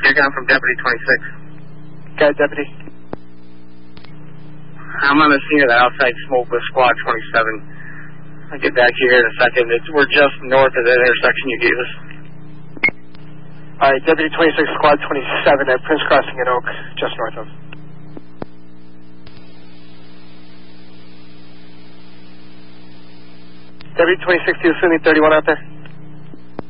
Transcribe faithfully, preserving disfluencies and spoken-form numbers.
I'm from Deputy twenty-six. Got it, Deputy. I'm on the scene of the outside smoke with Squad twenty-seven. I'll get back to you here in a second. It's, we're just north of that intersection you gave us. All right, Deputy twenty-six, Squad twenty-seven at Prince Crossing in Oak, just north of. Deputy twenty-six, do you see thirty-one out there?